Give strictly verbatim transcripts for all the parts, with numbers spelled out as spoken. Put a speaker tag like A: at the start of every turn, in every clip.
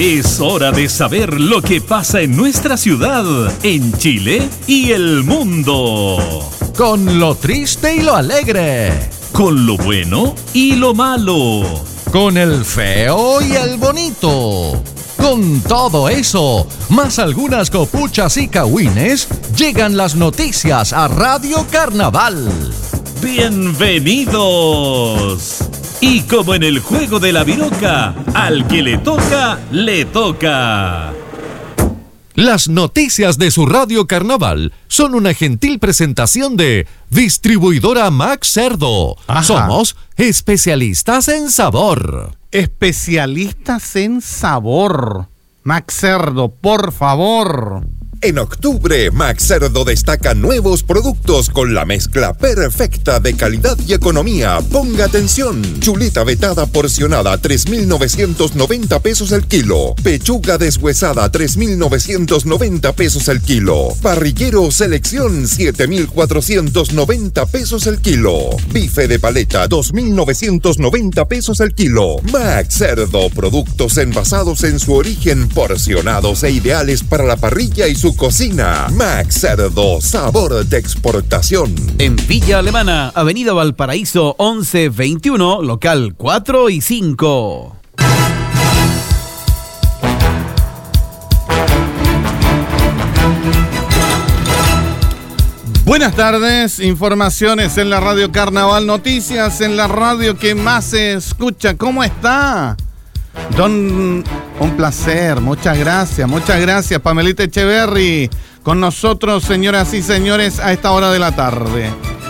A: Es hora de saber lo que pasa en nuestra ciudad, en Chile y el mundo.
B: Con lo triste y lo alegre.
A: Con lo bueno y lo malo.
B: Con el feo y el bonito. Con todo eso, más algunas copuchas y cagüines, llegan las noticias a Radio Carnaval.
A: ¡Bienvenidos! Y como en el juego de la viroca, al que le toca, le toca.
B: Las noticias de su Radio Carnaval son una gentil presentación de Distribuidora Max Cerdo.
C: Ajá.
B: Somos especialistas en sabor.
C: Especialistas en sabor. Max Cerdo, por favor.
D: En octubre, Max Cerdo destaca nuevos productos con la mezcla perfecta de calidad y economía. Ponga atención. Chuleta vetada porcionada, tres mil novecientos noventa pesos el kilo. Pechuga deshuesada, tres mil novecientos noventa pesos el kilo. Parrillero selección, siete mil cuatrocientos noventa pesos el kilo. Bife de paleta, dos mil novecientos noventa pesos el kilo. Max Cerdo, productos envasados en su origen, porcionados e ideales para la parrilla y su cocina. Max Cerdo, sabor de exportación.
E: En Villa Alemana, Avenida Valparaíso once veintiuno, local cuatro y cinco.
C: Buenas tardes, informaciones en la Radio Carnaval, noticias en la radio que más se escucha. ¿Cómo está? Don, un placer, muchas gracias, muchas gracias, Pamelita Echeverry, con nosotros, señoras y señores, a esta hora de la tarde.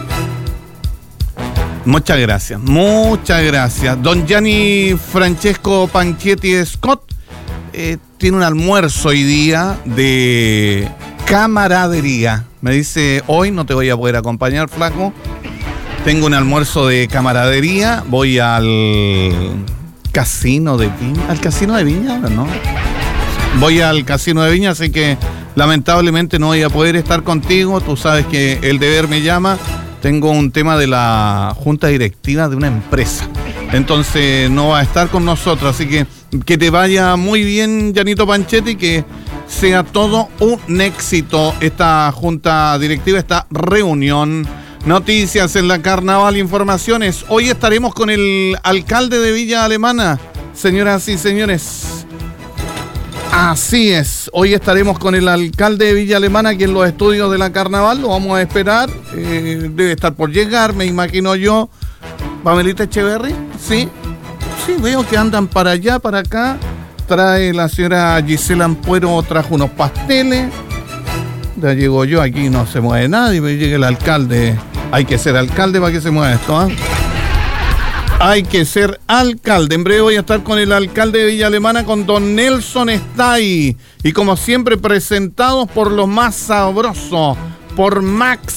C: Muchas gracias, muchas gracias. Don Gianni Francesco Panchetti Scott eh, tiene un almuerzo hoy día de camaradería. Me dice, hoy no te voy a poder acompañar, flaco. Tengo un almuerzo de camaradería, voy al... Casino de Viña, al Casino de Viña, ¿no? Voy al Casino de Viña, así que lamentablemente no voy a poder estar contigo. Tú sabes que el deber me llama. Tengo un tema de la junta directiva de una empresa, entonces no va a estar con nosotros. Así que que te vaya muy bien, Janito Panchetti, que sea todo un éxito esta junta directiva, esta reunión. Noticias en la Carnaval, informaciones. Hoy estaremos con el alcalde de Villa Alemana, señoras y señores. Así es, hoy estaremos con el alcalde de Villa Alemana aquí en los estudios de la Carnaval. Lo vamos a esperar, eh, debe estar por llegar, me imagino yo. Pamelita Echeverry, sí, sí, veo que andan para allá, para acá. Trae la señora Gisela Ampuero, trajo unos pasteles. Ya llego yo, aquí no se mueve nadie, me llega el alcalde. Hay que ser alcalde para que se mueva esto, ¿eh? Hay que ser alcalde. En breve voy a estar con el alcalde de Villa Alemana, con don Nelson Stay. Y como siempre, presentados por lo más sabroso, por Max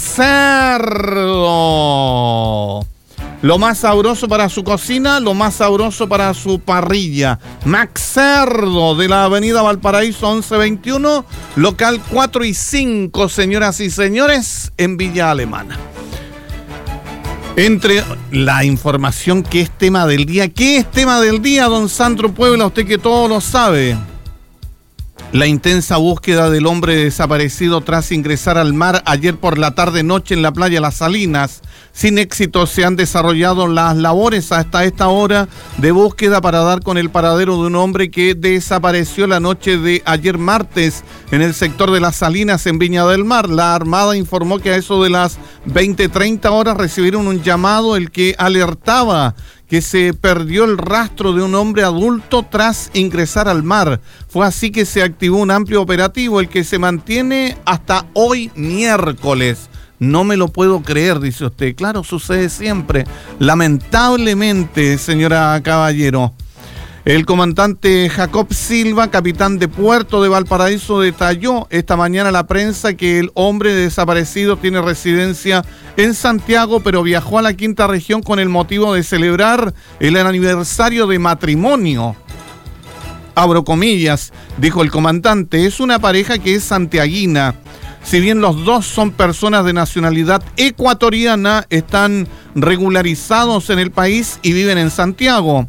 C: Cerdo. Lo más sabroso para su cocina, lo más sabroso para su parrilla. Max Cerdo, de la avenida Valparaíso once veintiuno, local cuatro y cinco, señoras y señores, en Villa Alemana. Entre la información que es tema del día. ¿Qué es tema del día, don Sandro Puebla? Usted que todo lo sabe. La intensa búsqueda del hombre desaparecido tras ingresar al mar ayer por la tarde-noche en la playa Las Salinas. Sin éxito se han desarrollado las labores hasta esta hora de búsqueda para dar con el paradero de un hombre que desapareció la noche de ayer martes en el sector de Las Salinas en Viña del Mar. La Armada informó que a eso de las veinte treinta horas recibieron un llamado el que alertaba que se perdió el rastro de un hombre adulto tras ingresar al mar. Fue así que se activó un amplio operativo, el que se mantiene hasta hoy miércoles. No me lo puedo creer, dice usted. Claro, sucede siempre. Lamentablemente, señora Caballero. El comandante Jacob Silva, capitán de Puerto de Valparaíso, detalló esta mañana a la prensa que el hombre desaparecido tiene residencia en Santiago, pero viajó a la quinta región con el motivo de celebrar el aniversario de matrimonio. Abro comillas, dijo el comandante, es una pareja que es santiaguina. Si bien los dos son personas de nacionalidad ecuatoriana, están regularizados en el país y viven en Santiago.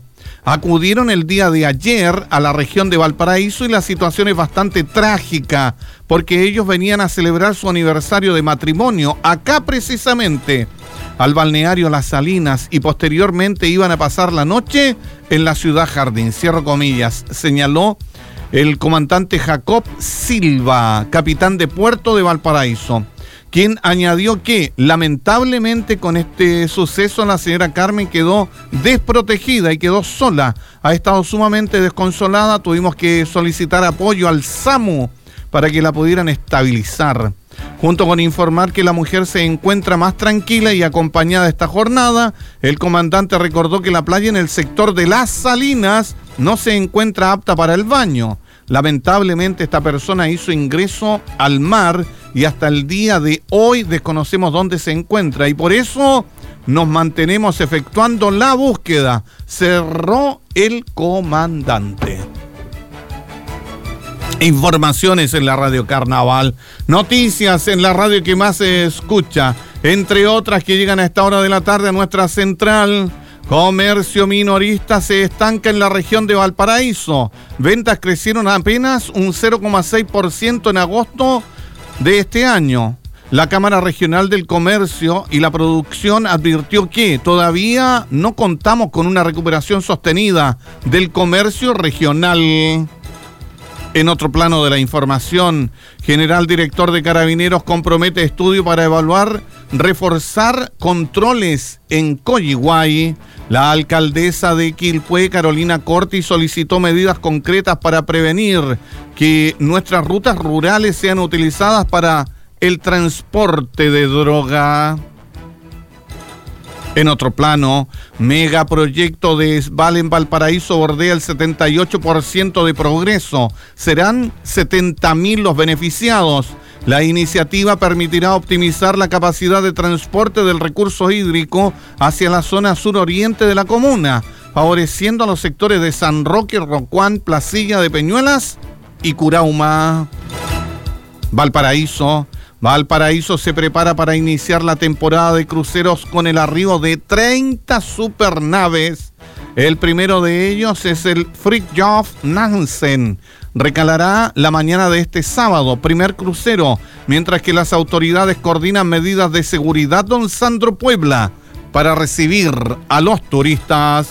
C: acudieron el día de ayer a la región de Valparaíso y la situación es bastante trágica porque ellos venían a celebrar su aniversario de matrimonio acá precisamente al balneario Las Salinas y posteriormente iban a pasar la noche en la ciudad Jardín, cierro comillas, señaló el comandante Jacob Silva, capitán de puerto de Valparaíso, quien añadió que lamentablemente con este suceso la señora Carmen quedó desprotegida y quedó sola. Ha estado sumamente desconsolada, tuvimos que solicitar apoyo al SAMU para que la pudieran estabilizar. Junto con informar que la mujer se encuentra más tranquila y acompañada esta jornada, el comandante recordó que la playa en el sector de Las Salinas no se encuentra apta para el baño. Lamentablemente esta persona hizo ingreso al mar y hasta el día de hoy desconocemos dónde se encuentra y por eso nos mantenemos efectuando la búsqueda, cerró el comandante. Informaciones en la Radio Carnaval, noticias en la radio que más se escucha, entre otras que llegan a esta hora de la tarde a nuestra central. Comercio minorista se estanca en la región de Valparaíso. Ventas crecieron apenas un cero coma seis por ciento en agosto de este año. La Cámara Regional del Comercio y la Producción advirtió que todavía no contamos con una recuperación sostenida del comercio regional. En otro plano de la información, general director de Carabineros compromete estudio para evaluar, reforzar controles en Coyihuay. La alcaldesa de Quilpué, Carolina Corti, solicitó medidas concretas para prevenir que nuestras rutas rurales sean utilizadas para el transporte de droga. En otro plano, megaproyecto de Esval en Valparaíso bordea el setenta y ocho por ciento de progreso. Serán setenta mil los beneficiados. La iniciativa permitirá optimizar la capacidad de transporte del recurso hídrico hacia la zona suroriente de la comuna, favoreciendo a los sectores de San Roque, Rocuán, Placilla de Peñuelas y Curauma. Valparaíso. Valparaíso se prepara para iniciar la temporada de cruceros con el arribo de treinta supernaves. El primero de ellos es el Fridtjof Nansen. Recalará la mañana de este sábado, primer crucero, mientras que las autoridades coordinan medidas de seguridad Don Sandro Puebla para recibir a los turistas.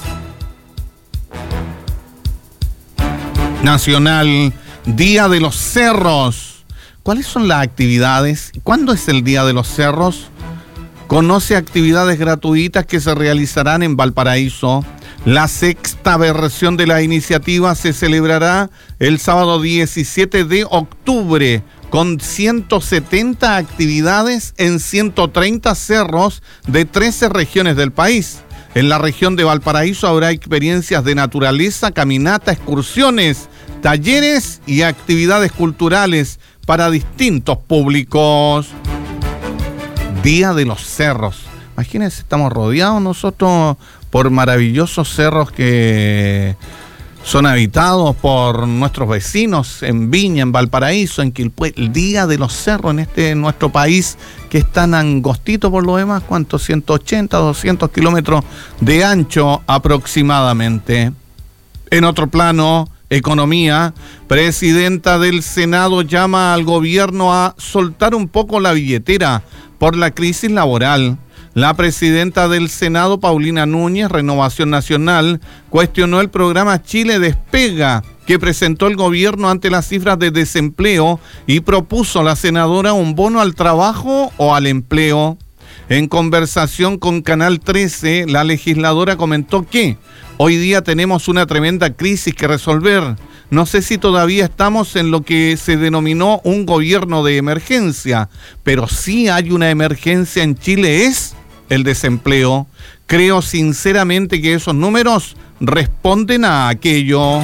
C: Nacional, Día de los Cerros. ¿Cuáles son las actividades? ¿Cuándo es el Día de los Cerros? Conoce actividades gratuitas que se realizarán en Valparaíso. La sexta versión de la iniciativa se celebrará el sábado diecisiete de octubre con ciento setenta actividades en ciento treinta cerros de trece regiones del país. En la región de Valparaíso habrá experiencias de naturaleza, caminata, excursiones, talleres y actividades culturales para distintos públicos. Día de los Cerros. Imagínense, estamos rodeados nosotros por maravillosos cerros que son habitados por nuestros vecinos en Viña, en Valparaíso, en Quilpué. El Día de los Cerros en este en nuestro país que es tan angostito por lo demás, ¿cuántos? ciento ochenta, doscientos kilómetros de ancho aproximadamente. En otro plano, economía, presidenta del Senado llama al gobierno a soltar un poco la billetera por la crisis laboral. La presidenta del Senado, Paulina Núñez, Renovación Nacional, cuestionó el programa Chile Despega que presentó el gobierno ante las cifras de desempleo y propuso a la senadora un bono al trabajo o al empleo. En conversación con Canal trece, la legisladora comentó que hoy día tenemos una tremenda crisis que resolver. No sé si todavía estamos en lo que se denominó un gobierno de emergencia, pero sí hay una emergencia en Chile, es el desempleo. Creo sinceramente que esos números responden a aquello.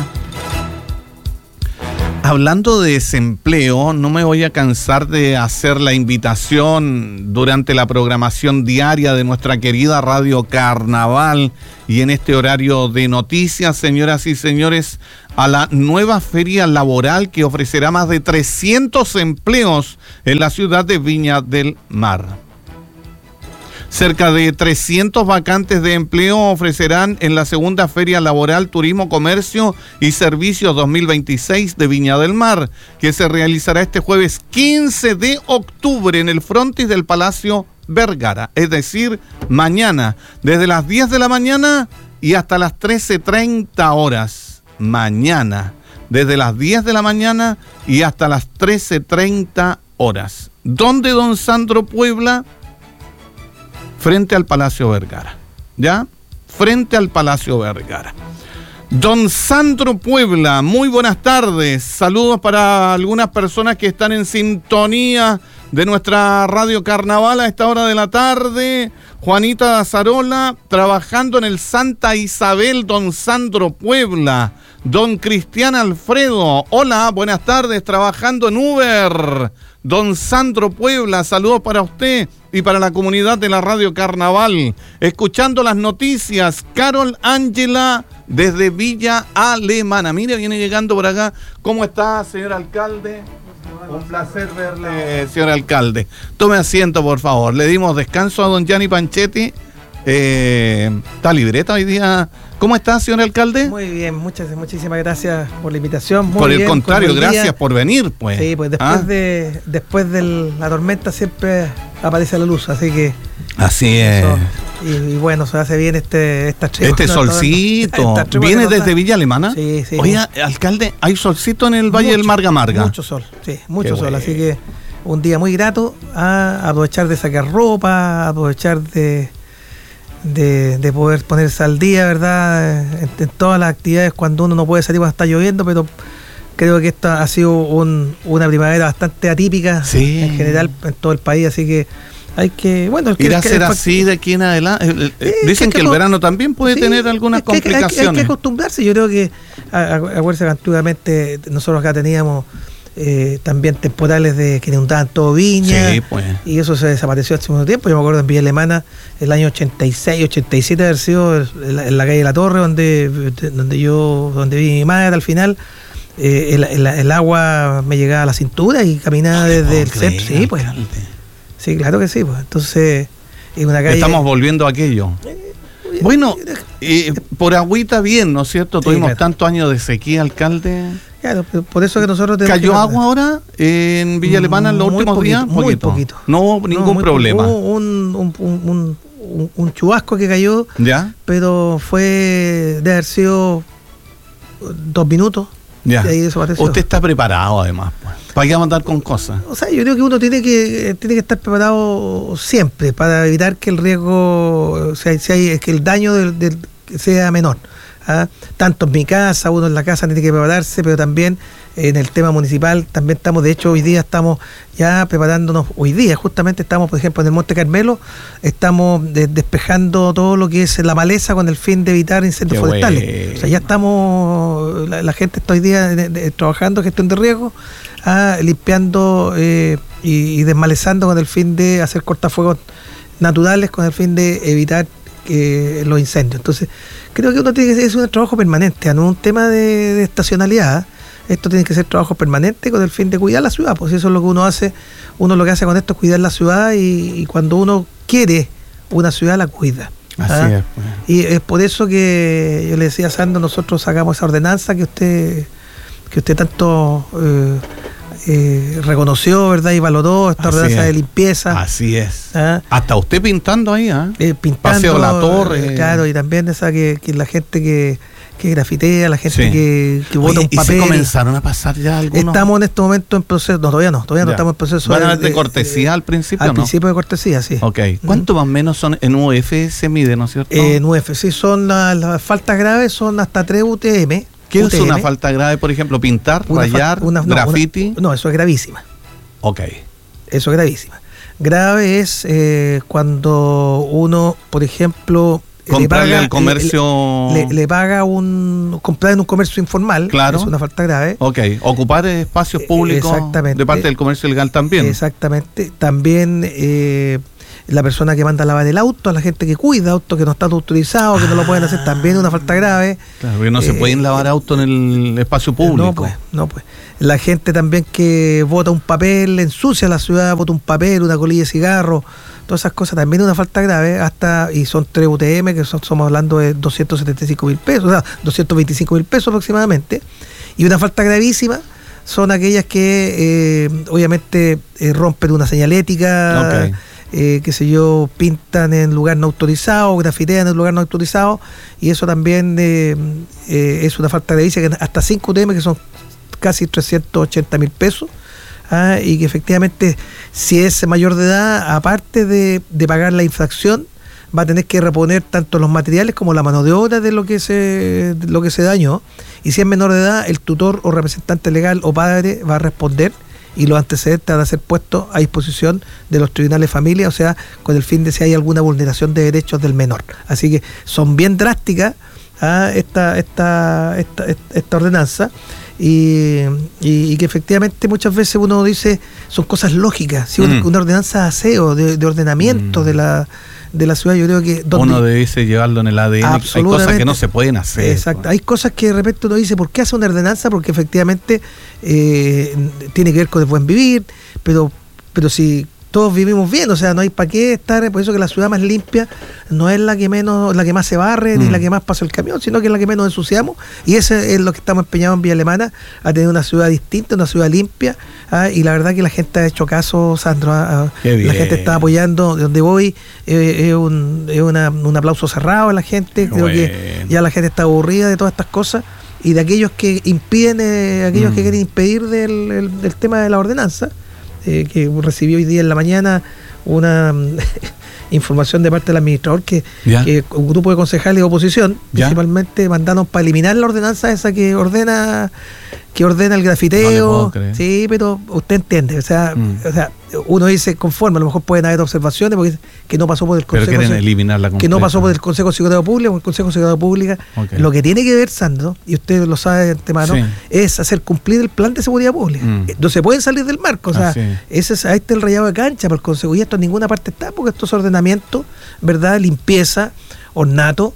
C: Hablando de desempleo, no me voy a cansar de hacer la invitación durante la programación diaria de nuestra querida Radio Carnaval y en este horario de noticias, señoras y señores, a la nueva feria laboral que ofrecerá más de trescientos empleos en la ciudad de Viña del Mar. Cerca de trescientas vacantes de empleo ofrecerán en la segunda Feria Laboral, Turismo, Comercio y Servicios dos mil veintiséis de Viña del Mar, que se realizará este jueves quince de octubre en el frontis del Palacio Vergara, es decir, mañana, desde las diez de la mañana y hasta las trece treinta horas. Mañana, desde las diez de la mañana y hasta las trece treinta horas. ¿Dónde, don Sandro Puebla? Frente al Palacio Vergara, ¿ya? Frente al Palacio Vergara. Don Sandro Puebla, muy buenas tardes. Saludos para algunas personas que están en sintonía de nuestra Radio Carnaval a esta hora de la tarde. Juanita Zarola, trabajando en el Santa Isabel, don Sandro Puebla. Don Cristian Alfredo, hola, buenas tardes, trabajando en Uber. Don Sandro Puebla, saludos para usted y para la comunidad de la Radio Carnaval. Escuchando las noticias, Carol Ángela desde Villa Alemana. Mire, viene llegando por acá. ¿Cómo está, señor alcalde? Un placer verle, señor alcalde. Tome asiento, por favor. Le dimos descanso a don Gianni Panchetti. Eh, ¿Está libreta hoy día? ¿Cómo está, señor alcalde?
F: Muy bien, muchas, muchísimas gracias por la invitación. Muy
C: por el
F: bien,
C: contrario,
F: el
C: gracias
F: día.
C: por venir, pues.
F: Sí, pues después
C: ¿Ah?
F: de después de la tormenta siempre aparece la luz, así que
C: así es.
F: eso, y, y bueno, se hace bien este esta tregua,
C: Este
F: ¿no?
C: solcito.
F: Esta tregua
C: ¿Viene
F: que nos
C: desde
F: da.
C: Villa Alemana?
F: Sí, sí.
C: Oiga, alcalde, ¿hay solcito en el Valle
F: Mucho,
C: del Marga Marga?
F: Mucho sol, sí, mucho
C: Qué
F: sol,
C: bueno.
F: así que un día muy grato a aprovechar de sacar ropa, a aprovechar de De, de poder ponerse al día, ¿verdad? En, en todas las actividades cuando uno no puede salir cuando está lloviendo, pero creo que esta ha sido un, una primavera bastante atípica,
C: sí,
F: en general en todo el país, así que hay que, bueno,
C: irá a
F: que,
C: ser
F: que,
C: así de aquí en adelante. Eh, eh,
F: Eh,
C: Dicen que,
F: que
C: el
F: co-
C: verano también puede
F: sí,
C: tener algunas
F: es que hay que- hay que-
C: complicaciones.
F: Hay que acostumbrarse. Yo creo que, a- a- acuérdense que antiguamente nosotros acá teníamos eh, también temporales de que inundaban todo Viña,
C: Sí, pues.
F: y eso se desapareció hace mucho tiempo. Yo me acuerdo en Villa Alemana, el año ochenta y seis, ochenta y siete, haber sido en la, en la calle de la Torre, donde, donde yo, donde vi mi madre al final. Eh, el, el- el agua me llegaba a la cintura y caminaba
C: No,
F: desde
C: no
F: el
C: creo,
F: centro. Sí, pues.
C: alcalde.
F: Sí, claro que sí, pues. Entonces, en una calle.
C: Estamos volviendo a aquello. Bueno, eh, por agüita bien, ¿no es cierto?
F: Sí,
C: Tuvimos
F: claro.
C: tantos años de sequía, alcalde.
F: Claro, por eso que nosotros tenemos
C: ¿Cayó
F: que-
C: agua ahora en Villa Alemana en los
F: Muy
C: últimos
F: poquito,
C: días?
F: muy poquito.
C: No hubo
F: No,
C: ningún
F: muy
C: problema.
F: poco. Hubo un, un, un, un, un- un chubasco que cayó,
C: ¿Ya?
F: pero fue de haber sido dos minutos.
C: Ya.
F: Y ahí desapareció.
C: Usted está preparado, además, pues. ¿Para qué andar con cosas?
F: O sea, yo creo que uno tiene que tiene que estar preparado siempre para evitar que el riesgo, o sea, si hay, que el daño del, del- sea menor. ¿ah? Tanto en mi casa, uno en la casa tiene que prepararse, pero también en el tema municipal también estamos, de hecho hoy día estamos ya preparándonos, hoy día justamente estamos, por ejemplo, en el Monte Carmelo, estamos de- despejando todo lo que es la maleza con el fin de evitar incendios
C: Qué
F: forestales.
C: bueno.
F: O sea, ya estamos, la, la gente está hoy día de- de- trabajando en gestión de riesgo, ah, limpiando eh, y, y desmalezando con el fin de hacer cortafuegos naturales, con el fin de evitar que los incendios. Entonces, creo que uno tiene que hacer un trabajo permanente, no un tema de, de estacionalidad. Esto tiene que ser trabajo permanente con el fin de cuidar la ciudad, pues eso es lo que uno hace. Uno lo que hace con esto es cuidar la ciudad y, y cuando uno quiere una ciudad la cuida.
C: Así
F: ¿ah?
C: es, pues.
F: Y es por eso que yo le decía a Sandro, nosotros sacamos esa ordenanza que usted que usted tanto eh, eh, reconoció, ¿verdad? Y valoró, esta
C: Así
F: ordenanza
C: es.
F: de limpieza.
C: Así es.
F: ¿ah?
C: Hasta usted pintando ahí, ¿ah?
F: Eh, pintando,
C: Paseo La Torre.
F: eh, claro, y también esa que, que la gente que, que grafitea, la gente
C: Sí.
F: que, que bota
C: Oye,
F: un
C: ¿y
F: papel.
C: se comenzaron a pasar ya algunos?
F: Estamos en este momento en proceso, no, todavía no, todavía no
C: Ya.
F: estamos en proceso.
C: ¿Van a ver de cortesía al principio,
F: Al
C: no?
F: principio de cortesía, sí.
C: Ok. ¿Cuánto más o menos son en U F se mide, no es cierto?
F: Eh, en U F, sí, son la- las faltas graves, son hasta tres U T M.
C: ¿Qué
F: U
C: es
F: T M.
C: una falta grave, por ejemplo? ¿Pintar,
F: Una fa-
C: rayar,
F: una- no,
C: graffiti?
F: una- no, eso es gravísima.
C: Ok.
F: Eso es gravísima. Grave es eh, cuando uno, por ejemplo, le
C: Comprarle
F: paga-
C: al comercio...
F: le, le- le paga un comprar en un comercio informal,
C: Claro.
F: es una falta grave.
C: Ok. Ocupar espacios
F: Eh,
C: públicos
F: exactamente.
C: de parte del comercio ilegal también.
F: Exactamente. También eh, la persona que manda a lavar el auto, a la gente que cuida autos que no están autorizados, que no lo pueden hacer, también es una falta grave.
C: Claro, porque no eh, se pueden lavar autos en el espacio público.
F: No, pues, no, pues. La gente también que bota un papel, ensucia la ciudad, bota un papel, una colilla de cigarro, todas esas cosas también es una falta grave, hasta y son tres U T M, que son, somos hablando de doscientos setenta y cinco mil pesos, o sea, doscientos veinticinco mil pesos aproximadamente. Y una falta gravísima son aquellas que eh, obviamente eh, rompen una señalética, okay. eh, qué sé yo, pintan en lugar no autorizado, grafitean en lugar no autorizado, y eso también eh, eh, es una falta gravísima, que hasta cinco U T M, que son casi trescientos ochenta mil pesos, ah, y que efectivamente si es mayor de edad, aparte de, de pagar la infracción, va a tener que reponer tanto los materiales como la mano de obra de lo que se de lo que se dañó, y si es menor de edad, el tutor o representante legal o padre va a responder, y los antecedentes van a ser puestos a disposición de los tribunales de familia, o sea, con el fin de si hay alguna vulneración de derechos del menor. Así que son bien drásticas, ah, esta, esta, esta, esta ordenanza. Y, y, y que efectivamente muchas veces uno dice son cosas lógicas, ¿sí? una, mm. una ordenanza de aseo, de, de ordenamiento mm. de la de la ciudad, yo creo que donde
C: uno debe llevarlo en el A D N. Hay cosas que no se pueden hacer.
F: Exacto, pues. Hay cosas que de repente uno dice, ¿por qué hace una ordenanza? Porque efectivamente eh, tiene que ver con el buen vivir, pero pero si todos vivimos bien, o sea, no hay para qué estar, por eso que la ciudad más limpia no es la que menos, la que más se barre, mm. ni la que más pasa el camión, sino que es la que menos ensuciamos, y eso es lo que estamos empeñados en Villa Alemana, a tener una ciudad distinta, una ciudad limpia, ¿ah? Y la verdad que la gente ha hecho caso, Sandro, ¿ah? La gente está apoyando, de donde voy, eh, es un, es una, un aplauso cerrado a la gente, creo bueno. que ya la gente está aburrida de todas estas cosas, y de aquellos que impiden, eh, aquellos mm. que quieren impedir del, el, del tema de la ordenanza. Eh, que recibió hoy día en la mañana una información de parte del administrador que, que un grupo de concejales de oposición ¿Ya? principalmente mandaron para eliminar la ordenanza esa que ordena que ordena el grafiteo. No sí, pero usted entiende, o sea, mm. o sea, uno dice conforme, a lo mejor pueden haber observaciones porque que no pasó por el Consejo,
C: pero quieren eliminarla
F: que no pasó por el Consejo de Seguridad Pública, el Consejo de Seguridad Pública, okay. Lo que tiene que ver, Sandro, y usted lo sabe de antemano, sí. es hacer cumplir el plan de seguridad pública. Mm. No se pueden salir del marco, o sea, ah, sí. ese es, ahí está el rayado de cancha para el Consejo, y esto en ninguna parte está, porque estos ordenamientos, ¿verdad? Limpieza, ornato,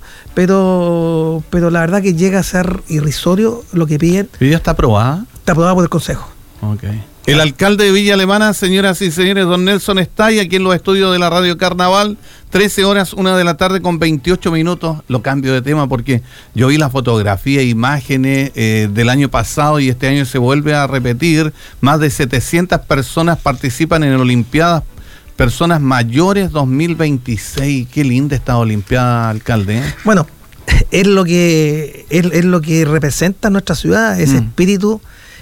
F: pero pero la verdad que llega a ser irrisorio lo que piden.
C: ¿Y ya está aprobada?
F: Está aprobada por el Consejo.
C: Okay. El alcalde de Villa Alemana, señoras y señores, don Nelson Estay, aquí en los estudios de la Radio Carnaval, trece horas, una de la tarde con veintiocho minutos. Lo cambio de tema porque yo vi la fotografía e imágenes eh, del año pasado y este año se vuelve a repetir. Más de setecientas personas participan en Olimpiadas, personas mayores dos mil veintiséis. Qué linda esta Olimpiada, alcalde, ¿eh?
F: Bueno, es lo que es, es lo que representa nuestra ciudad, ese mm. espíritu,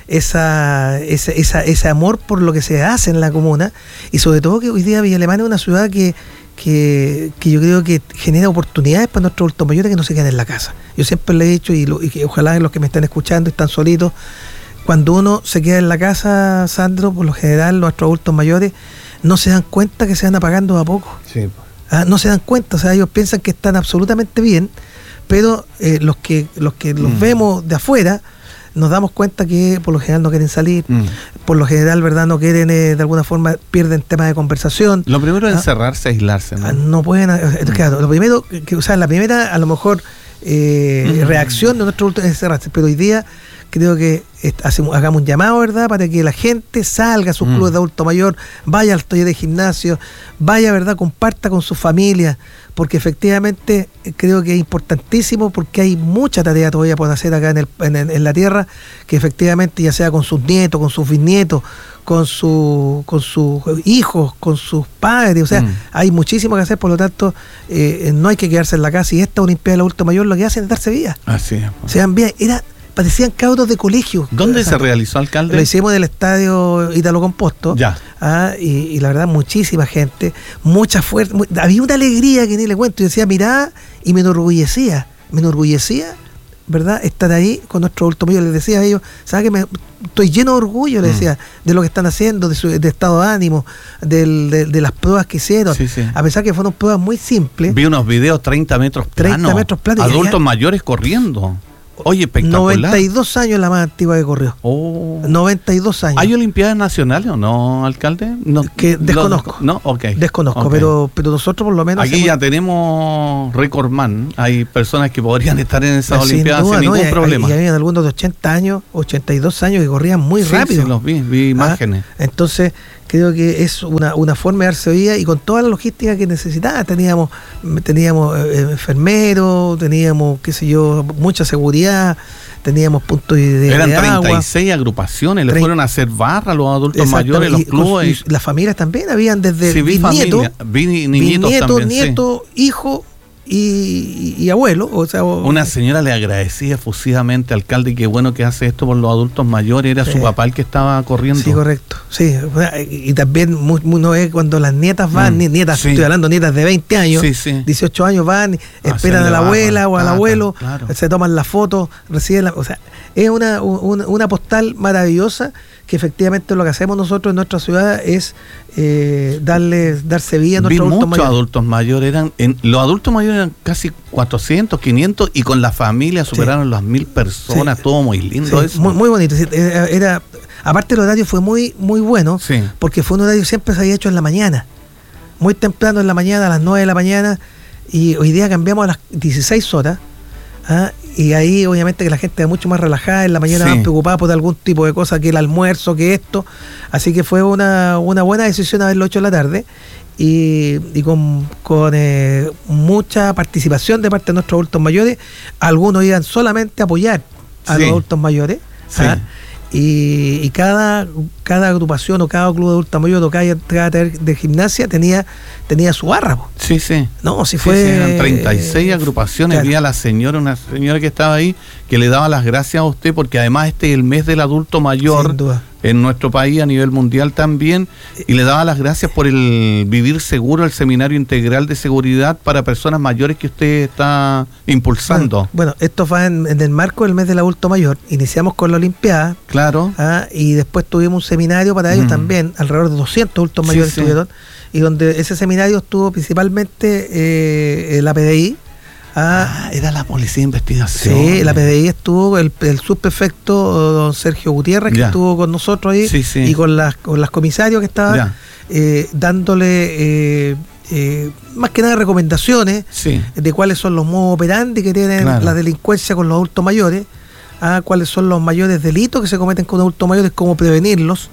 F: esa, esa, esa, ese amor por lo que se hace en la comuna, y sobre todo que hoy día Villa Alemana es una ciudad que, que, que yo creo que genera oportunidades para nuestros adultos mayores que no se queden en la casa. Yo siempre le he dicho, y, lo, y que ojalá los que me están escuchando están solitos, cuando uno se queda en la casa, Sandro, por lo general nuestros adultos mayores no se dan cuenta que se van apagando a poco. Sí. Ah, no se dan cuenta, o sea, ellos piensan que están absolutamente bien, pero eh, los que los que los mm. vemos de afuera nos damos cuenta que por lo general no quieren salir, mm. por lo general, ¿verdad? No quieren, eh, de alguna forma, pierden temas de conversación.
C: Lo primero es
F: ¿Ah?
C: encerrarse, aislarse, ¿no?
F: Ah, no pueden, eh, claro, lo primero, que, o sea, la primera, a lo mejor, eh, mm. reacción de nuestro adulto es encerrarse, pero hoy día creo que hacemos, hagamos un llamado, ¿verdad?, para que la gente salga a sus mm. clubes de adulto mayor, vaya al taller de gimnasio, vaya, ¿verdad?, comparta con su familia, porque efectivamente creo que es importantísimo, porque hay mucha tarea todavía por hacer acá en, el, en, en la tierra, que efectivamente ya sea con sus nietos, con sus bisnietos, con, su, con sus hijos, con sus padres, o sea, mm. hay muchísimo que hacer, por lo tanto, eh, no hay que quedarse en la casa, y esta Olimpiada del adulto mayor lo que hacen es darse vida.
C: Así es.
F: Se dan vida, era... parecían cabros de colegio.
C: ¿Dónde o sea, se realizó, alcalde?
F: Lo hicimos en el estadio Ítalo Composto.
C: Ya.
F: Ah, y, y la verdad, muchísima gente, mucha fuerza. Muy, había una alegría que ni le cuento. Yo decía, mirá, y me enorgullecía, me enorgullecía, ¿verdad?, estar ahí con nuestro adulto mayor. Les decía a ellos, ¿sabes qué? Me, estoy lleno de orgullo, les decía, mm. de lo que están haciendo, de su de estado de ánimo, del, de, de las pruebas que hicieron. Sí, sí. A pesar que fueron pruebas muy simples.
C: Vi unos videos treinta metros planos.
F: treinta metros planos.
C: Adultos había, mayores corriendo. Oye, espectacular.
F: noventa y dos años la más antigua que corrió.
C: Oh.
F: noventa y dos años.
C: ¿Hay Olimpiadas Nacionales o no, alcalde? No,
F: que desconozco.
C: Lo, no, ok.
F: Desconozco,
C: okay.
F: pero pero nosotros por lo menos...
C: Aquí ya tenemos recordman. Hay personas que podrían estar en esas
F: sin
C: Olimpiadas
F: duda,
C: sin
F: ¿no?
C: ningún
F: y,
C: problema.
F: Y habían algunos de ochenta años, ochenta y dos años que corrían muy
C: sí,
F: rápido.
C: Sí, los vi, vi imágenes.
F: Ah, entonces, creo que es una, una forma de darse vida y con toda la logística que necesitaba. Teníamos, teníamos eh, enfermeros, teníamos, qué sé yo, mucha seguridad, teníamos puntos de,
C: Eran
F: de
C: treinta y
F: agua.
C: seis agrupaciones, le
F: Trein-
C: fueron a hacer barra a los adultos
F: Exactamente,
C: mayores, los
F: y con
C: clubes.
F: sus- las familias también habían desde
C: Sí, vi
F: bisnieto,
C: familia, vi niñitos
F: bisnieto,
C: también, sí.
F: nieto, hijo y, y abuelo. O sea, o-
C: Una señora le agradecía efusivamente, alcalde, y qué bueno que hace esto por los adultos mayores. Era
F: Sí.
C: su papá el que estaba corriendo.
F: Sí, correcto. Sí, y también muy, muy, uno ve cuando las nietas van,
C: Mm,
F: ni- nietas,
C: sí.
F: estoy hablando nietas de veinte años,
C: Sí, sí.
F: dieciocho años van, esperan
C: Hacerle
F: a la
C: barra,
F: abuela o al
C: tata,
F: abuelo,
C: claro.
F: se toman la foto, reciben la, o sea, es una, una, una postal maravillosa que efectivamente lo que hacemos nosotros en nuestra ciudad es eh, darle, darse vida a
C: Vi
F: nuestros adultos
C: muchos
F: mayores.
C: adultos mayores, eran en, los adultos mayores eran casi cuatrocientos, quinientos y con la familia superaron las mil personas,
F: Sí.
C: todo muy lindo
F: Sí,
C: eso.
F: muy, muy bonito. Sí, Era, era- aparte el horario fue muy, muy bueno,
C: Sí.
F: porque fue un horario que siempre se había hecho en la mañana, muy temprano en la mañana, a las nueve de la mañana, y hoy día cambiamos a las dieciséis horas, ¿ah? Y ahí obviamente que la gente era mucho más relajada, en la mañana
C: Sí.
F: más preocupada por algún tipo de cosa, que el almuerzo, que esto, así que fue una, una buena decisión haberlo hecho en la tarde, y, y con, con eh, mucha participación de parte de nuestros adultos mayores. Algunos iban solamente a apoyar a
C: Sí.
F: los adultos mayores,
C: Sí.
F: ¿ah? Y, y cada, cada agrupación o cada club de adultos mayores o cada, cada taller de gimnasia tenía, tenía su barra, po.
C: Sí, sí.
F: No, si
C: Sí,
F: fue...
C: sí, eran treinta y seis agrupaciones.
F: Claro.
C: Vi a la señora, una señora que estaba ahí, que le daba las gracias a usted, porque además este es el mes del adulto mayor
F: Sin duda.
C: en nuestro país, a nivel mundial también, y le daba las gracias por el Vivir Seguro, el Seminario Integral de Seguridad para Personas Mayores que usted está impulsando.
F: Bueno, bueno, esto fue en, en el marco del mes del adulto mayor. Iniciamos con la Olimpiada,
C: Claro.
F: ¿ah? Y después tuvimos un seminario para ellos
C: Mm.
F: también, alrededor de doscientos adultos
C: Sí,
F: mayores
C: sí.
F: estuvieron, y donde ese seminario estuvo principalmente eh, la P D I. ¿ah?
C: Ah, era la Policía de Investigación.
F: Sí, la P D I estuvo, el, el subprefecto don Sergio Gutiérrez, que
C: Ya.
F: estuvo con nosotros ahí,
C: Sí, sí.
F: y con las, con las comisarios que estaban
C: Ya.
F: eh, dándole eh, eh, más que nada recomendaciones
C: Sí.
F: de cuáles son los modos operandi que tienen
C: Claro.
F: la delincuencia con los adultos mayores, ah, cuáles son los mayores delitos que se cometen con adultos mayores, cómo prevenirlos,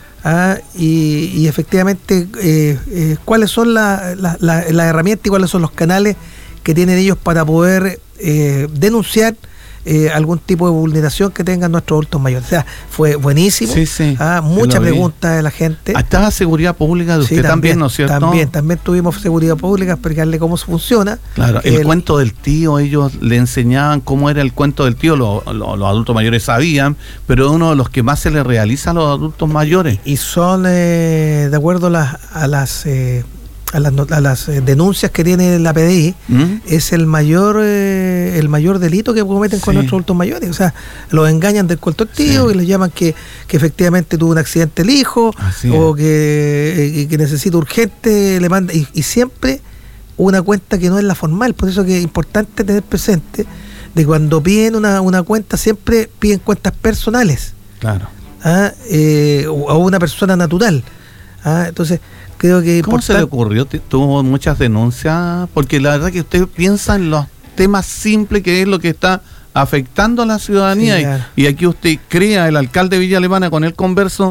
F: ah, y, y efectivamente eh, eh, cuáles son las la, la, la herramientas y cuáles son los canales que tienen ellos para poder eh, denunciar eh, algún tipo de vulneración que tengan nuestros adultos mayores. O sea, fue buenísimo.
C: Sí, sí.
F: Ah,
C: Yo
F: mucha
C: lo vi.
F: pregunta de la gente.
C: Ah, estaba seguridad pública de
F: Sí,
C: usted también, ¿no es cierto?
F: También, también tuvimos seguridad pública, explicarle cómo funciona.
C: Claro, el,
F: El-
C: cuento del tío, ellos le enseñaban cómo era el cuento del tío, lo- lo- los adultos mayores sabían, pero es uno de los que más se le realiza a los adultos mayores.
F: Y son, eh, de acuerdo a las, a las, eh, a las, not- a las eh, denuncias que tiene la P D I,
C: ¿Mm?
F: es el mayor eh, el mayor delito que cometen con
C: Sí.
F: nuestros adultos mayores. O sea, los engañan del cuento del tío
C: Sí.
F: y les llaman que, que efectivamente tuvo un accidente el hijo,
C: Así
F: o
C: es.
F: que, eh, que necesita urgente, le manda, y, y siempre una cuenta que no es la formal. Por eso que es importante tener presente de cuando piden una, una cuenta, siempre piden cuentas personales,
C: Claro.
F: ¿ah? eh, o a una persona natural. ¿ah? Entonces, creo que
C: ¿Cómo se le
F: importante-
C: ocurrió? T- ¿Tuvo muchas denuncias? Porque la verdad que usted piensa en los temas simples, que es lo que está afectando a la ciudadanía.
F: Sí,
C: y-
F: claro.
C: y, aquí usted crea, el alcalde de Villa Alemana, con él converso,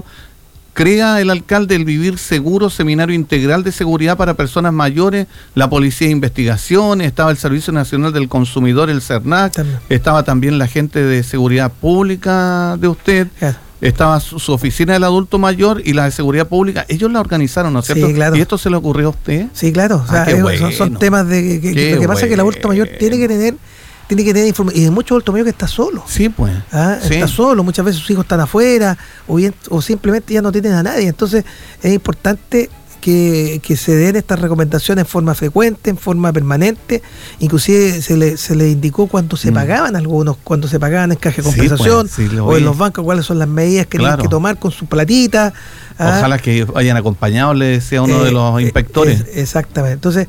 C: crea el alcalde el Vivir Seguro, Seminario Integral de Seguridad para Personas Mayores, la Policía de Investigación, estaba el Servicio Nacional del Consumidor, el CERNAC,
F: También.
C: estaba también la gente de Seguridad Pública de usted,
F: Claro.
C: estaba su, su oficina del adulto mayor y la de Seguridad Pública. Ellos la organizaron, ¿no es
F: Sí,
C: cierto?
F: claro.
C: ¿Y esto se le ocurrió a usted?
F: Sí, claro. O sea,
C: Ah, qué
F: eh,
C: bueno.
F: son, son temas de que, que-
C: Qué
F: lo que pasa es que el adulto mayor
C: bueno.
F: tiene que tener tiene que tener información, y hay muchos adultos mayores que está solo.
C: Sí, pues.
F: ¿ah?
C: Sí.
F: Está solo, muchas veces sus hijos están afuera o bien o simplemente ya no tienen a nadie. Entonces es importante que, que se den estas recomendaciones en forma frecuente, en forma permanente. Inclusive se le, se le indicó cuando se mm. pagaban algunos, cuando se pagaban en caja de compensación, sí, pues, sí, o en los bancos, cuáles son las medidas que claro. tienen que tomar con su platita.
C: Ojalá ¿ah? que vayan acompañados, le decía uno eh, de los inspectores.
F: Eh, exactamente. Entonces,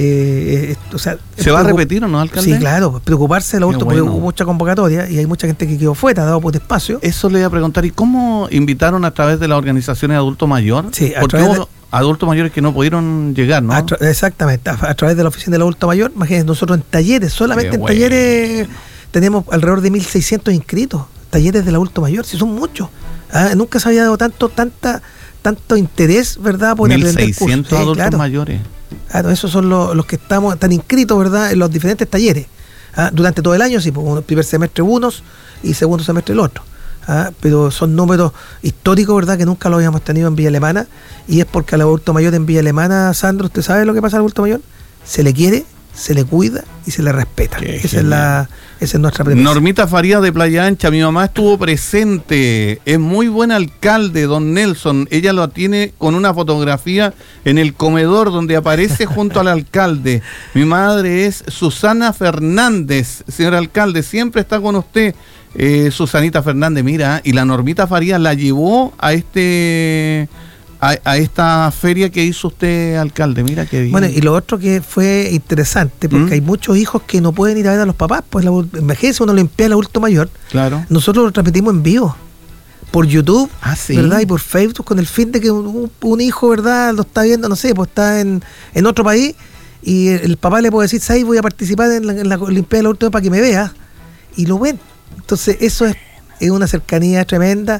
F: eh, eh, o sea,
C: ¿se va a repetir o no, alcalde?
F: Sí, claro, preocuparse de lo último, bueno. porque hubo mucha convocatoria y hay mucha gente que quedó fuera, dado por espacio.
C: Eso le iba a preguntar, ¿y cómo invitaron a través de las organizaciones de adulto mayor?
F: Sí, a
C: porque
F: través
C: hubo de... adultos mayores que no pudieron llegar, ¿no?
F: A tra- exactamente, a, a través de la oficina del adulto mayor. Imagínense, nosotros en talleres, solamente Qué en bueno. talleres tenemos alrededor de mil seiscientos inscritos, talleres del adulto mayor, si son muchos. ¿Ah? Nunca se había dado tanto, tanta, tanto interés, ¿verdad? Por
C: mil seiscientos adultos claro. mayores.
F: Claro, esos son los, los que estamos, están inscritos, ¿verdad?, en los diferentes talleres. ¿Ah? Durante todo el año, sí, pues, el primer semestre unos y segundo semestre el otro. ¿Ah? Pero son números históricos, ¿verdad?, que nunca lo habíamos tenido en Villa Alemana, y es porque al adulto mayor en Villa Alemana, Sandro, ¿usted sabe lo que pasa al adulto mayor? Se le quiere, se le cuida y se le respeta. Esa es, la, esa es nuestra premisa.
C: Normita Farías de Playa Ancha, mi mamá estuvo presente, es muy buen alcalde, don Nelson, ella lo tiene con una fotografía en el comedor donde aparece junto al alcalde. Mi madre es Susana Fernández, señor alcalde, siempre está con usted. Eh, Susanita Fernández, mira, y la Normita Farías la llevó a este... A, a esta feria que hizo usted, alcalde, mira qué bien.
F: Bueno, y lo otro que fue interesante, porque ¿Mm? hay muchos hijos que no pueden ir a ver a los papás, pues la emergencia, una olimpiada del adulto mayor.
C: Claro.
F: Nosotros lo transmitimos en vivo, por YouTube,
C: ah, ¿sí?
F: ¿verdad? Y por Facebook, con el fin de que un, un hijo, ¿verdad?, lo está viendo, no sé, pues está en, en otro país, y el, el papá le puede decir, ¿sabes? Voy a participar en la, en la olimpiada del adulto mayor para que me vea, y lo ven. Entonces, eso es, es una cercanía tremenda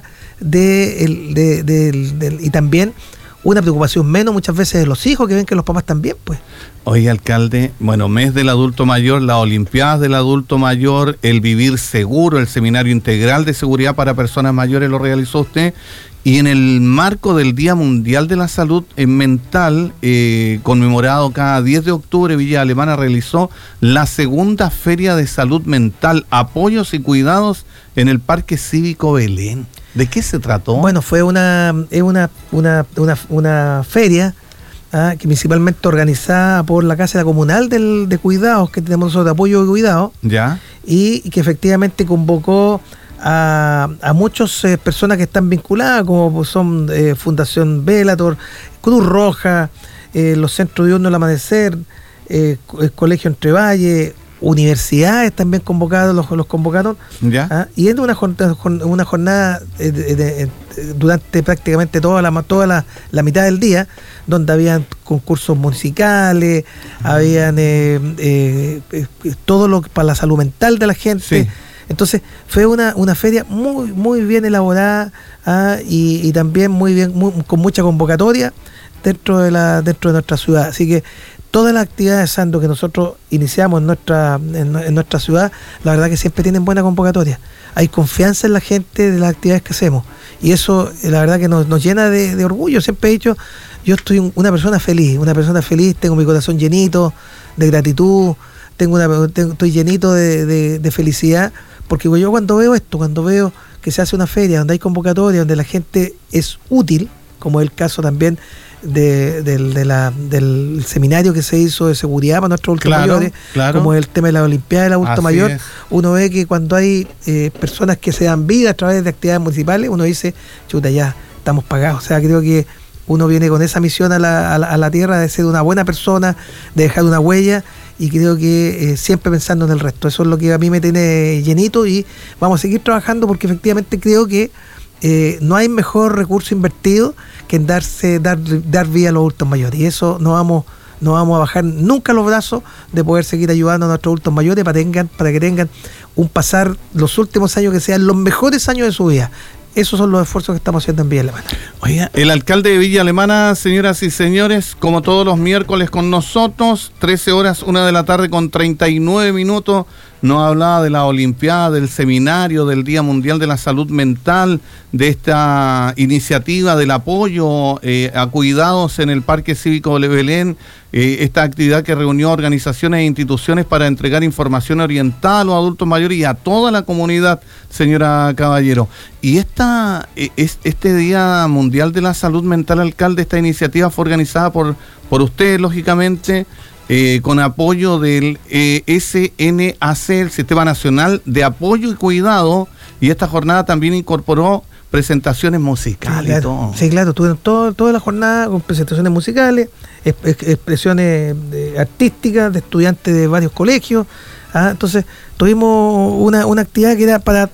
F: de, el, de, de, de, de y también una preocupación menos muchas veces de los hijos que ven que los papás también, pues.
C: Oye, alcalde, bueno, mes del adulto mayor, las olimpiadas del adulto mayor, el vivir seguro, el seminario integral de seguridad para personas mayores lo realizó usted, y en el marco del Día Mundial de la Salud Mental, eh, conmemorado cada diez de octubre, Villa Alemana realizó la segunda Feria de Salud Mental, apoyos y cuidados en el Parque Cívico Belén. ¿De qué se trató?
F: Bueno, fue una, es una, una, una, una feria ¿ah? que principalmente organizada por la Casa Comunal del, de Cuidados, que tenemos nosotros de apoyo y cuidado,
C: ya,
F: y, y que efectivamente convocó a, a muchas eh, personas que están vinculadas, como son eh, Fundación Bellator, Cruz Roja, eh, los Centros Diurnos del Amanecer, eh, el Colegio Entre Valle, universidades también convocados, los, los convocaron,
C: ¿ya?
F: ¿ah? Y es una jornada, una jornada eh, de, de, de, durante prácticamente toda la toda la, la mitad del día, donde habían concursos musicales, uh-huh. habían eh, eh, eh, todo lo para la salud mental de la gente.
C: Sí.
F: Entonces fue una, una feria muy muy bien elaborada, ¿ah? y, y también muy bien muy, con mucha convocatoria dentro de la dentro de nuestra ciudad. Así que todas las actividades, Sandro, que nosotros iniciamos en nuestra en, en nuestra ciudad, la verdad que siempre tienen buena convocatoria. Hay confianza en la gente de las actividades que hacemos. Y eso, la verdad que nos, nos llena de, de orgullo. Siempre he dicho, yo estoy una persona feliz, una persona feliz, tengo mi corazón llenito de gratitud, tengo una, tengo, estoy llenito de, de, de felicidad, porque yo cuando veo esto, cuando veo que se hace una feria, donde hay convocatoria, donde la gente es útil, como es el caso también De, de, de la, del seminario que se hizo de seguridad para nuestros adultos
C: claro,
F: mayores,
C: claro.
F: como el tema de la Olimpiada del adulto
C: Así
F: mayor,
C: es.
F: Uno ve que cuando hay eh, personas que se dan vida a través de actividades municipales, uno dice, chuta, ya estamos pagados. O sea, creo que uno viene con esa misión a la, a la, a la tierra de ser una buena persona, de dejar una huella, y creo que eh, siempre pensando en el resto. Eso es lo que a mí me tiene llenito, y vamos a seguir trabajando porque efectivamente creo que Eh, no hay mejor recurso invertido que en darse, dar, dar vida a los adultos mayores, y eso no vamos, no vamos a bajar nunca los brazos de poder seguir ayudando a nuestros adultos mayores para, tengan, para que tengan un pasar los últimos años que sean los mejores años de su vida. Esos son los esfuerzos que estamos haciendo en Villa Alemana.
C: Oiga, el alcalde de Villa Alemana, señoras y señores, como todos los miércoles con nosotros, trece horas, una de la tarde con treinta y nueve minutos. nos hablaba de la Olimpiada, del seminario, del Día Mundial de la Salud Mental, de esta iniciativa del apoyo eh, a cuidados en el Parque Cívico de Belén, eh, esta actividad que reunió organizaciones e instituciones para entregar información orientada a los adultos mayores y a toda la comunidad, señora Caballero. Y esta, eh, es, este Día Mundial de la Salud Mental, alcalde, esta iniciativa fue organizada por, por usted, lógicamente, Eh, con apoyo del eh, S N A C, el Sistema Nacional de Apoyo y Cuidado, y esta jornada también incorporó presentaciones musicales.
F: Sí, claro,
C: y todo.
F: sí, claro, tuvieron todo, toda la jornada con presentaciones musicales, exp- expresiones de, artísticas de estudiantes de varios colegios. ¿ah? Entonces tuvimos una, una actividad que era para,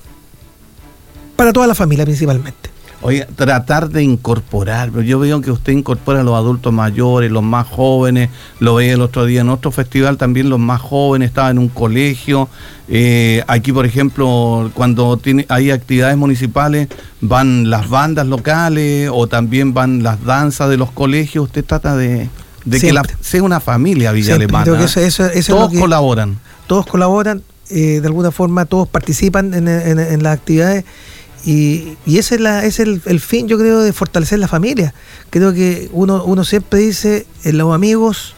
F: para toda la familia principalmente.
C: Oye, tratar de incorporar, yo veo que usted incorpora a los adultos mayores, los más jóvenes, lo veía el otro día en otro festival también, los más jóvenes, estaban en un colegio, eh, aquí por ejemplo, cuando tiene, hay actividades municipales, van las bandas locales o también van las danzas de los colegios, usted trata de, de que la, sea una familia Villa
F: Siempre,
C: Alemana,
F: creo que eso, eso, eso
C: todos
F: es lo que,
C: colaboran.
F: Todos colaboran, eh, de alguna forma todos participan en, en, en las actividades. Y, y ese es, la, ese es el, el fin, yo creo, de fortalecer la familia. Creo que uno, uno siempre dice, eh, los amigos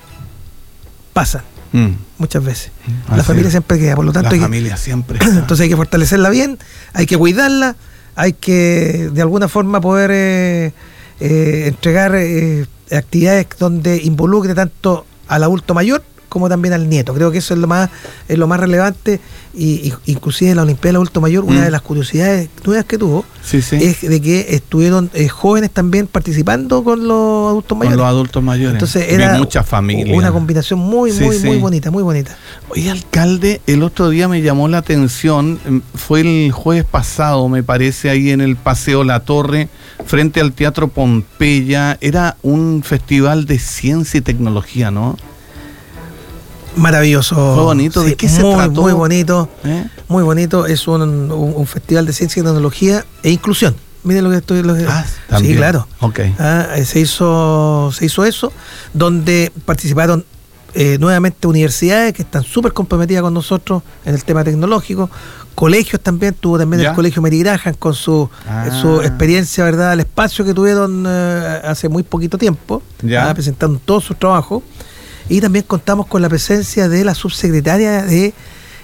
F: pasan, mm. muchas veces. Así la familia es. siempre queda, por lo tanto...
C: La
F: hay
C: familia
F: que,
C: siempre
F: entonces hay que fortalecerla bien, hay que cuidarla, hay que de alguna forma poder eh, eh, entregar eh, actividades donde involucre tanto al adulto mayor como también al nieto. Creo que eso es lo más es lo más relevante, y, y inclusive en la Olimpiada del Adulto Mayor, mm. una de las curiosidades nuevas que tuvo
C: sí, sí.
F: es de que estuvieron eh, jóvenes también participando con los adultos mayores.
C: Con los adultos mayores.
F: Entonces era
C: mucha familia.
F: Una combinación muy,
C: sí,
F: muy,
C: sí.
F: muy bonita, muy bonita.
C: Oye, alcalde, el otro día me llamó la atención, fue el jueves pasado, me parece, ahí en el Paseo La Torre, frente al Teatro Pompeya, era un festival de ciencia y tecnología, ¿no?
F: Maravilloso.
C: Fue bonito. ¿De
F: sí,
C: qué se
F: muy,
C: trató?
F: Muy bonito.
C: ¿Eh?
F: Muy bonito. Es un, un, un festival de ciencia y tecnología e inclusión. Miren lo que estoy. Lo que,
C: ah, también.
F: Sí, claro.
C: Okay.
F: Ah, se hizo, se hizo eso, donde participaron eh, nuevamente universidades que están súper comprometidas con nosotros en el tema tecnológico. Colegios también, tuvo también ¿Ya? el Colegio Mary Graham con su, ah. su experiencia, ¿verdad? El espacio que tuvieron eh, hace muy poquito tiempo, ah, presentando todos sus trabajos. Y también contamos con la presencia de la subsecretaria de,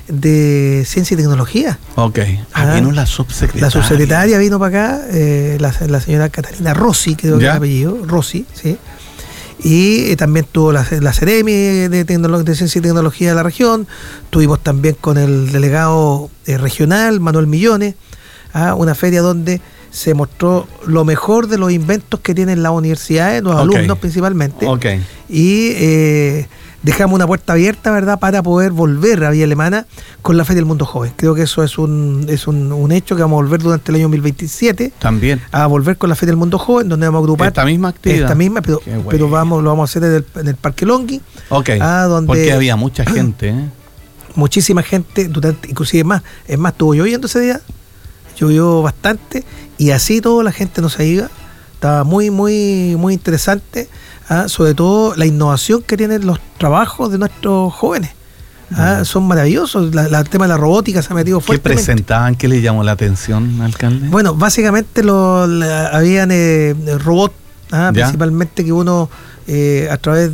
F: de Ciencia y Tecnología.
C: Ok. Ah, vino la subsecretaria.
F: La subsecretaria vino para acá, eh, la, la señora Catalina Rossi, creo que es el apellido, Rossi, sí. Y eh, también tuvo la, la Ceremi de, Tecnolo- de Ciencia y Tecnología de la región. Tuvimos también con el delegado eh, regional, Manuel Millones, a una feria donde se mostró lo mejor de los inventos que tienen las universidades, los okay. alumnos principalmente.
C: Okay.
F: Y eh, dejamos una puerta abierta, ¿verdad?, para poder volver a Villa Alemana con la Feria del Mundo Joven. Creo que eso es un es un, un hecho que vamos a volver durante el año dos mil veintisiete.
C: También.
F: A volver con la Feria del Mundo Joven, donde vamos a agrupar.
C: Esta misma actividad.
F: Esta misma, pero, pero vamos, lo vamos a hacer en el, en el Parque Longhi.
C: Ok.
F: A donde
C: porque había mucha gente, ¿eh?
F: Muchísima gente, durante, inclusive más. Es más, estuvo lloviendo ese día. Llovió bastante. Y así toda la gente no se iba. Estaba muy, muy, muy interesante. ¿ah? Sobre todo la innovación que tienen los trabajos de nuestros jóvenes. ¿ah? Son maravillosos. La, la, el tema de la robótica se ha metido fuertemente.
C: ¿Qué presentaban? ¿Qué le llamó la atención, alcalde?
F: Bueno, básicamente lo, la, habían eh, robots, ¿ah? principalmente que uno eh, a través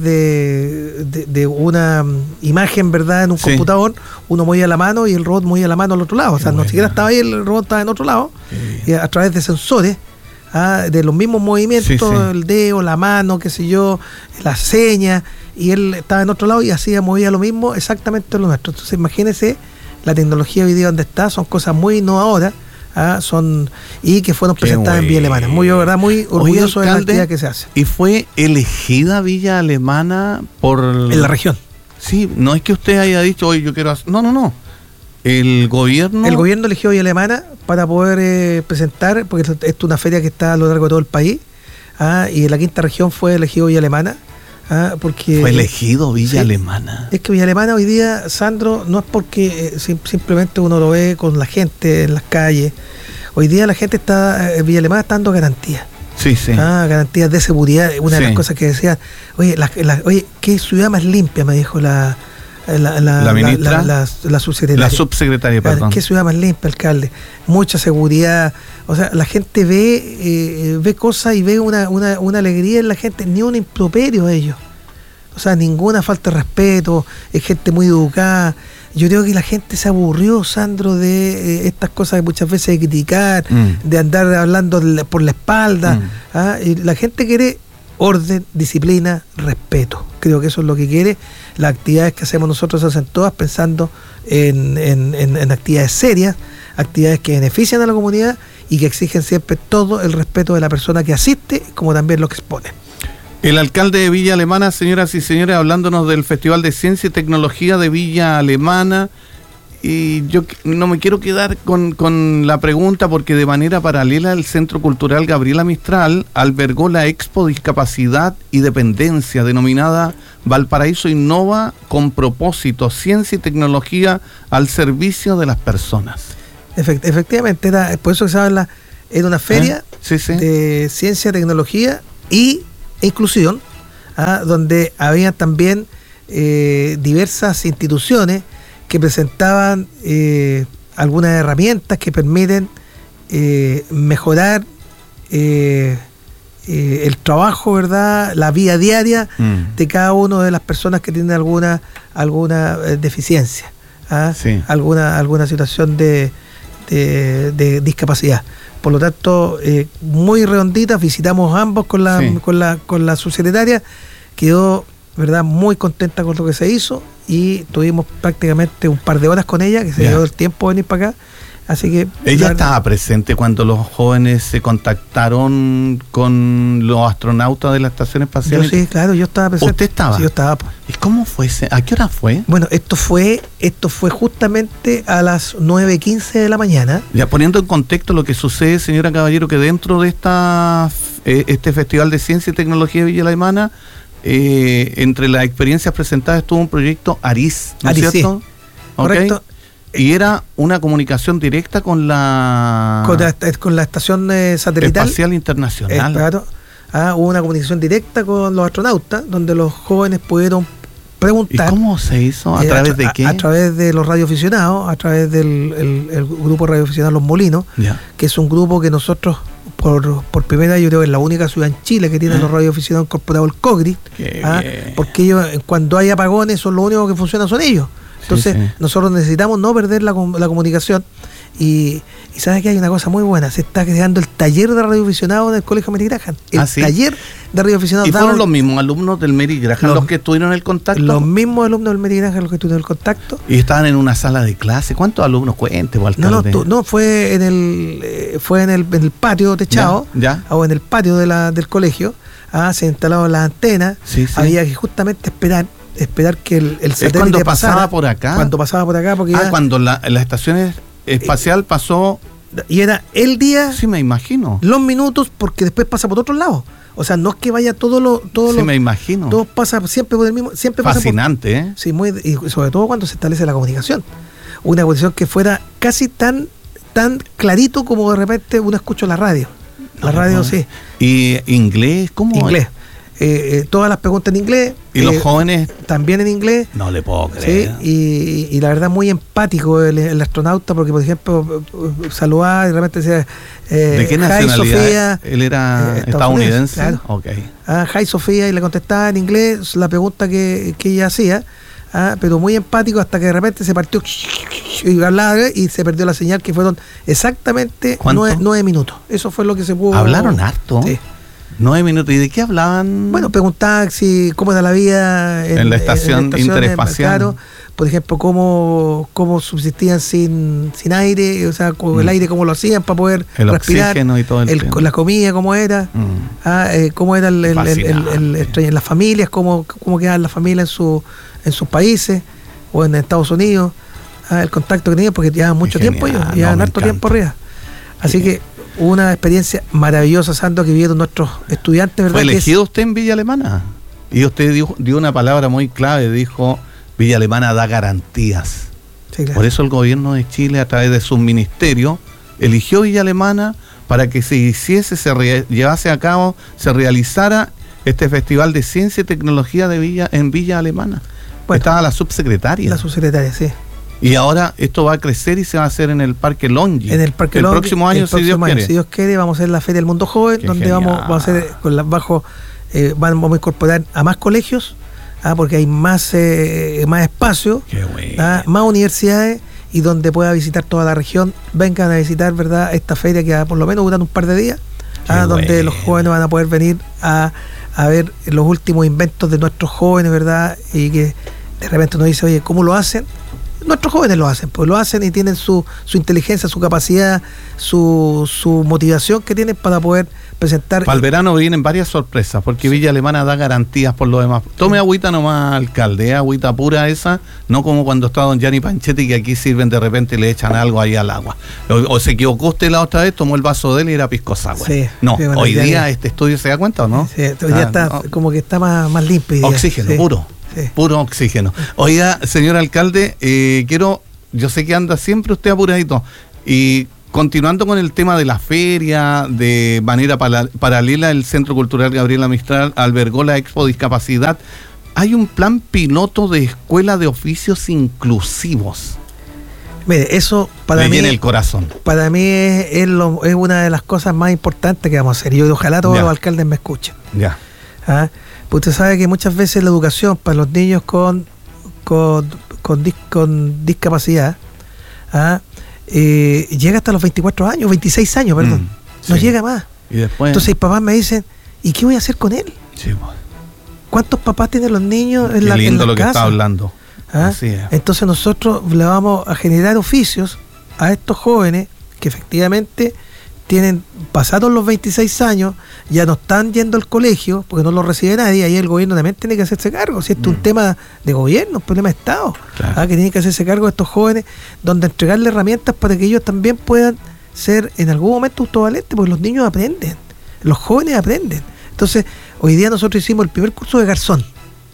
F: de, de, de una imagen, ¿verdad?, en un sí. computador, uno movía la mano y el robot movía la mano al otro lado. O sea, Qué no buena. siquiera estaba ahí, el robot estaba en otro lado. Y a través de sensores, ¿ah? de los mismos movimientos, sí, sí. el dedo, la mano, qué sé yo, las señas, y él estaba en otro lado y hacía, movía lo mismo exactamente lo nuestro. Entonces imagínense la tecnología hoy día donde está, son cosas muy innovadoras. ¿ah? son y que fueron Qué presentadas bueno. en Villa Alemana. Muy, verdad, muy orgulloso Oye, alcalde, de la actividad que se hace.
C: ¿Y fue elegida Villa Alemana por...?
F: En la región.
C: Sí, no es que usted haya dicho, oye, yo quiero hacer... No, no, no. El gobierno...
F: El gobierno eligió Villa Alemana para poder eh, presentar, porque esto es una feria que está a lo largo de todo el país, ¿ah? y en la quinta región fue elegido Villa Alemana. ¿ah? Porque
C: fue elegido Villa
F: sí,
C: Alemana.
F: Es que Villa Alemana hoy día, Sandro, no es porque eh, sim- simplemente uno lo ve con la gente en las calles. Hoy día la gente está, eh, Villa Alemana está dando garantías.
C: Sí, sí.
F: Ah, garantías de seguridad. Una sí. de las cosas que decía, oye, la, la, oye, ¿qué ciudad más limpia? Me dijo la, La, la,
C: la ministra,
F: la, la, la, la subsecretaria.
C: La subsecretaria, perdón.
F: Qué ciudad más limpia, alcalde. Mucha seguridad. O sea, la gente ve eh, ve cosas y ve una, una, una alegría en la gente, ni un improperio a ellos. O sea, ninguna falta de respeto, es gente muy educada. Yo creo que la gente se aburrió, Sandro, de eh, estas cosas que muchas veces hay que criticar, mm. de andar hablando por la espalda. Mm. ¿ah? Y la gente quiere orden, disciplina, respeto. Creo que eso es lo que quiere. Las actividades que hacemos nosotros se hacen todas pensando en, en, en, en actividades serias, actividades que benefician a la comunidad y que exigen siempre todo el respeto de la persona que asiste, como también lo que expone.
C: El alcalde de Villa Alemana, señoras y señores, hablándonos del Festival de Ciencia y Tecnología de Villa Alemana. Y yo no me quiero quedar con, con la pregunta porque de manera paralela el Centro Cultural Gabriela Mistral albergó la Expo Discapacidad y Dependencia denominada Valparaíso Innova con propósito, ciencia y tecnología al servicio de las personas.
F: Efect- efectivamente, era, por eso que se habla, era una feria
C: ¿Eh? sí, sí.
F: de ciencia, tecnología y inclusión, ¿ah? donde había también eh, diversas instituciones que presentaban eh, algunas herramientas que permiten eh, mejorar eh, eh, el trabajo, ¿verdad? La vida diaria mm. de cada una de las personas que tienen alguna alguna eh, deficiencia, ¿ah? sí. alguna alguna situación de, de, de discapacidad. Por lo tanto, eh, muy redonditas, visitamos ambos con la, sí. con la con la subsecretaria, quedó, ¿verdad?, muy contenta con lo que se hizo y tuvimos prácticamente un par de horas con ella, que se dio el tiempo de venir para acá. Así que
C: ella estaba presente cuando los jóvenes se contactaron con los astronautas de la Estación Espacial.
F: Yo sí, claro, yo estaba presente.
C: ¿Usted estaba?
F: Sí, yo estaba.
C: ¿Y cómo fue ese? ¿A qué hora fue?
F: Bueno, esto fue esto fue justamente a las nueve quince de la mañana.
C: Ya poniendo en contexto lo que sucede, señora Caballero, que dentro de esta eh, este Festival de Ciencia y Tecnología de Villa Alemana, eh, entre las experiencias presentadas estuvo un proyecto ARIS, ¿no es cierto?
F: Sí. Correcto.
C: Okay. Y era una comunicación directa con la...
F: Con la, con la estación eh, satelital.
C: Espacial Internacional.
F: Eh, claro. Ah, hubo una comunicación directa con los astronautas, donde los jóvenes pudieron preguntar.
C: ¿Y cómo se hizo? ¿A eh, través de qué?
F: A, a través de los radioaficionados, a través del el, el grupo radioaficionado Los Molinos, ya. que es un grupo que nosotros, por, por primera vez, yo creo que es la única ciudad en Chile que tiene ¿Eh? los radioaficionados incorporados el COGRIT, ah, porque ellos, cuando hay apagones, son los únicos que funcionan son ellos. Entonces, sí, sí. nosotros necesitamos no perder la, la comunicación. Y, y sabes que hay una cosa muy buena, se está creando el taller de radioaficionados del Colegio Mary Graham. El
C: ¿Ah, sí?
F: taller de radioaficionados.
C: ¿Y fueron dado, los mismos alumnos del Mary Graham los, los que estuvieron en el contacto?
F: Los mismos alumnos del Mary Graham los que estuvieron en el contacto.
C: ¿Y estaban en una sala de clase? ¿Cuántos alumnos? Cuente, o alcalde.
F: No, no, tú, no fue en el eh, fue en el, en el patio techado,
C: ya, ya.
F: o en el patio de la, del colegio. Ah, se instalaron las antenas.
C: Sí, sí.
F: Había que justamente esperar esperar que el, el satélite
C: cuando
F: pasara,
C: pasaba por acá.
F: Cuando pasaba por acá, porque
C: ah,
F: ya,
C: cuando la, la estación espacial eh, pasó.
F: Y era el día.
C: Sí, me imagino.
F: Los minutos, porque después pasa por otro lado. O sea, no es que vaya todo lo. Todo
C: sí,
F: lo,
C: me imagino.
F: Todo pasa siempre por el mismo. Siempre
C: Fascinante,
F: pasa por,
C: ¿eh?
F: Sí, muy, y sobre todo cuando se establece la comunicación. Una comunicación que fuera casi tan, tan clarito como de repente uno escucha la radio. La no, radio, no. sí.
C: ¿Y inglés? ¿Cómo?
F: Inglés. Eh, eh, todas las preguntas en inglés.
C: ¿Y eh, los jóvenes?
F: También en inglés.
C: No le puedo creer.
F: Sí, y, y la verdad muy empático el, el astronauta, porque por ejemplo saludaba y de repente decía eh,
C: ¿de qué nacionalidad? Sofía,
F: él
C: ¿Él era eh, estadounidense?
F: Claro.
C: Okay.
F: Ah, hi Sofía, y le contestaba en inglés la pregunta que, que ella hacía, ah, pero muy empático, hasta que de repente se partió y hablaba y se perdió la señal, que fueron exactamente nueve, nueve minutos. Eso fue lo que se pudo.
C: Hablaron harto.
F: Sí.
C: Nueve minutos. ¿Y de qué hablaban?
F: Bueno, preguntaban si cómo era la vida en,
C: en la estación, en la estación interespacial.
F: Claro, por ejemplo, cómo, cómo subsistían sin, sin aire, o sea, con mm. el aire cómo lo hacían para poder
C: el
F: respirar,
C: oxígeno y todo el,
F: el la comida cómo era, mm. ah, eh, cómo era el, el, el, el, el, el, las familias, cómo, cómo quedaban las familias en su, en sus países o en Estados Unidos, ah, el contacto que tenían, porque llevaban mucho
C: Genial,
F: tiempo ellos, llevaban
C: no,
F: harto tiempo arriba. Así sí. que una experiencia maravillosa, Sandro, que vivieron nuestros estudiantes, ¿verdad?
C: ¿Fue elegido usted en Villa Alemana? Y usted dio, dio una palabra muy clave, dijo, Villa Alemana da garantías. Sí, claro. Por eso el gobierno de Chile, a través de su ministerio, eligió Villa Alemana para que se hiciese, se re, llevase a cabo, se realizara este Festival de Ciencia y Tecnología de Villa en Villa Alemana.
F: Bueno,
C: estaba la subsecretaria.
F: La subsecretaria, sí.
C: Y ahora esto va a crecer y se va a hacer en el Parque Longi.
F: En el Parque
C: el
F: Longi,
C: próximo año,
F: el próximo
C: si Dios
F: año,
C: quiere.
F: Si Dios quiere, vamos a hacer la Feria del Mundo Joven,
C: Qué
F: donde
C: genial.
F: vamos, vamos a hacer con las bajo, eh, vamos a incorporar a más colegios, ah, porque hay más, eh, más espacio,
C: Qué bueno.
F: ah, más universidades, y donde pueda visitar toda la región. Vengan a visitar, ¿verdad?, esta feria que va por lo menos durar un par de días, ah, donde
C: bueno.
F: los jóvenes van a poder venir a, a ver los últimos inventos de nuestros jóvenes, ¿verdad? Y que de repente uno dice, oye, ¿cómo lo hacen? Nuestros jóvenes lo hacen, pues lo hacen y tienen su, su inteligencia, su capacidad, su, su motivación que tienen para poder presentar.
C: Para el verano vienen varias sorpresas, porque Villa Alemana da garantías por lo demás. Tome agüita nomás, alcalde, ¿eh? Agüita pura esa, no como cuando está don Gianni Panchetti, que aquí sirven de repente y le echan algo ahí al agua. O, o se equivocó usted la otra vez, tomó el vaso de él y era piscosagua.
F: Sí,
C: no,
F: sí, bueno,
C: hoy
F: ya
C: día
F: que-
C: este estudio se da cuenta, ¿o no?
F: Sí, hoy día
C: Ah,
F: está
C: no.
F: como que está más, más limpio. hoy día.
C: Oxígeno,
F: Sí,
C: puro.
F: sí.
C: Puro oxígeno. Oiga, señor alcalde, eh, quiero, yo sé que anda siempre usted apuradito, y continuando con el tema de la feria, de manera pala- paralela, el Centro Cultural Gabriela Mistral albergó la Expo Discapacidad. Hay un plan piloto de escuela de oficios inclusivos.
F: Mire, eso para
C: Me
F: mí,
C: llena el corazón.
F: para mí es, es, lo- es una de las cosas más importantes que vamos a hacer. Y ojalá todos
C: Ya.
F: los alcaldes me escuchen.
C: Ya.
F: ¿Ah? Pues usted sabe que muchas veces la educación para los niños con con, con, dis- con discapacidad, ¿ah? eh, llega hasta los veinticuatro años, veintiséis años, perdón.
C: Mm,
F: No
C: sí.
F: llega más.
C: Y después.
F: Entonces mis papás me dicen, ¿y qué voy a hacer con él?
C: Sí, pues.
F: ¿Cuántos papás tienen los niños en
C: Qué
F: la, en
C: lindo
F: la
C: lo que
F: casa?
C: está hablando.
F: ¿Ah?
C: Así es.
F: Entonces nosotros le vamos a generar oficios a estos jóvenes que efectivamente tienen pasados los veintiséis años, ya no están yendo al colegio porque no lo recibe nadie, ahí el gobierno también tiene que hacerse cargo. Si esto es un tema de gobierno, un problema de Estado,
C: Claro.
F: ¿ah? que tiene que hacerse cargo de estos jóvenes, donde entregarle herramientas para que ellos también puedan ser en algún momento autovalentes, porque los niños aprenden, los jóvenes aprenden. Entonces, hoy día nosotros hicimos el primer curso de garzón.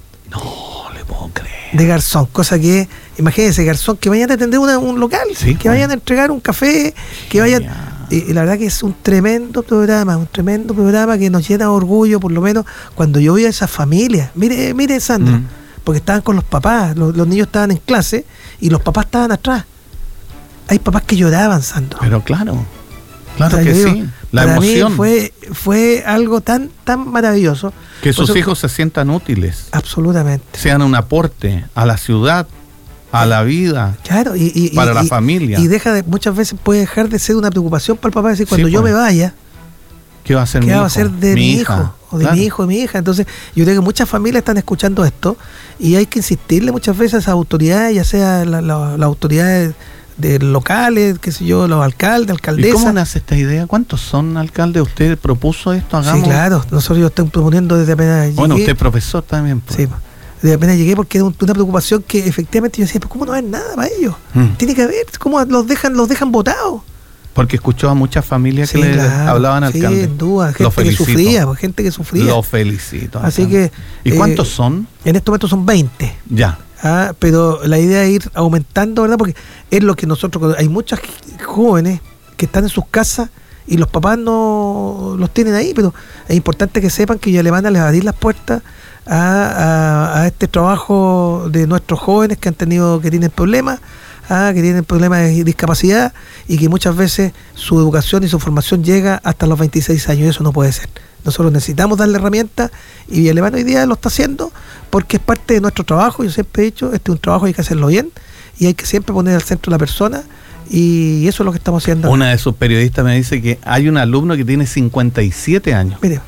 C: No le puedo creer.
F: De garzón, cosa que, imagínense, garzón, que vayan a atender una- un local,
C: Sí,
F: que
C: pues.
F: vayan a entregar un café, que vayan.
C: Genial.
F: Y, y la verdad que es un tremendo programa, un tremendo programa que nos llena de orgullo, por lo menos cuando yo vi a esas familias. Mire, mire, Sandro,
C: Mm.
F: porque estaban con los papás, los, los niños estaban en clase y los papás estaban atrás. Hay papás que lloraban, Sandro.
C: Pero claro, claro
F: O sea,
C: que
F: yo digo,
C: sí. La
F: para
C: emoción.
F: mí fue, fue algo tan, tan maravilloso.
C: Que sus
F: Por eso-
C: hijos se sientan útiles,
F: Absolutamente.
C: sean un aporte a la ciudad, a la vida,
F: Claro, y, y-
C: para
F: y-
C: la
F: y-
C: familia.
F: Y deja de, muchas veces puede dejar de ser una preocupación para el papá, decir, cuando
C: Sí,
F: yo
C: pues.
F: me vaya,
C: ¿Qué va a ser
F: ¿qué
C: mi
F: va
C: hijo?
F: a ser de mi, hijo?
C: hija?
F: O de
C: Claro.
F: mi hijo, de mi hija. Entonces, yo creo que muchas familias están escuchando esto y hay que insistirle muchas veces a esas autoridades, ya sea la- la- las autoridades de locales, qué sé yo, los alcaldes,
C: ¿Y
F: alcaldesas.
C: cómo nace esta idea? ¿Cuántos son, alcalde? ¿Usted propuso esto?
F: Sí,
C: Hagamos.
F: claro. Nosotros yo estoy proponiendo desde apenas
C: Bueno,
F: llegué.
C: usted es profesor también. pues.
F: Sí, desde apenas llegué porque era un- una preocupación que efectivamente yo decía, pero ¿cómo no hay nada para ellos?
C: Mm.
F: Tiene que haber, ¿cómo los dejan, los dejan botados?
C: Porque escuchó a muchas familias
F: Sí,
C: que le
F: claro,
C: hablaban al
F: sí,
C: alcalde.
F: sin duda,
C: Lo
F: gente que
C: felicito.
F: sufría, pues, gente que sufría.
C: Lo felicito.
F: Así
C: alcalde.
F: que,
C: ¿Y
F: eh,
C: cuántos son?
F: En este momento son veinte.
C: Ya.
F: Ah, pero la idea es ir aumentando, ¿verdad? Porque es lo que nosotros, hay muchos jóvenes que están en sus casas y los papás no los tienen ahí, pero es importante que sepan que Villa Alemana les va a abrir las puertas a, a- a este trabajo de nuestros jóvenes que han tenido, que tienen problemas, ah, que tienen problemas de discapacidad y que muchas veces su educación y su formación llega hasta los veintiséis años, y eso no puede ser. Nosotros necesitamos darle herramientas y Villa Alemana hoy día lo está haciendo porque es parte de nuestro trabajo. Yo siempre he dicho, este es un trabajo, hay que hacerlo bien y hay que siempre poner al centro a la persona, y eso es lo que estamos haciendo.
C: Una de sus periodistas me dice que hay un alumno que tiene cincuenta y siete años.
F: Mire,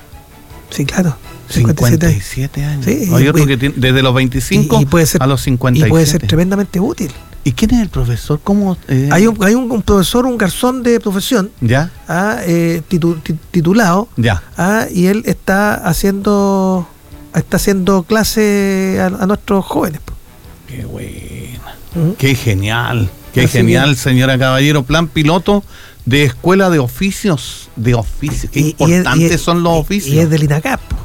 F: sí, claro.
C: cincuenta y siete años.
F: Sí,
C: Hay
F: y-
C: otro
F: y-
C: que tiene desde los veinticinco
F: y- y puede ser-
C: a los cincuenta y siete.
F: Y puede ser tremendamente útil.
C: ¿Y quién es el profesor? ¿Cómo? eh,
F: Hay un, hay un, un profesor, un garzón de profesión,
C: ¿Ya?
F: ah, eh, titu- ti- titulado,
C: Ya.
F: ah, y él está haciendo está haciendo clase a, a nuestros jóvenes. po.
C: Qué buena.
F: Ujú.
C: Qué genial. Qué
F: Así
C: genial,
F: que-
C: señora Caballero. Plan piloto de escuela de oficios. De oficios. Qué
F: Y- y es- y
C: importantes
F: es-
C: son los
F: y-
C: oficios.
F: Y es del INACAP. po.